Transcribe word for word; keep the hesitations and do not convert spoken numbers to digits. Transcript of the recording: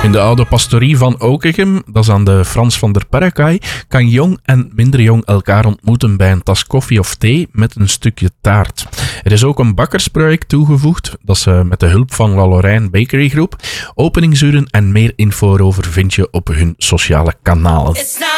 In de oude pastorie van Okichum, dat is aan de Frans van der Perrekaai, kan jong en minder jong elkaar ontmoeten bij een tas koffie of thee met een stukje taart. Er is ook een bakkersproject toegevoegd, dat is met de hulp van La Lorraine Bakery Groep. Openingsuren en meer info erover vind je op hun sociale kanalen.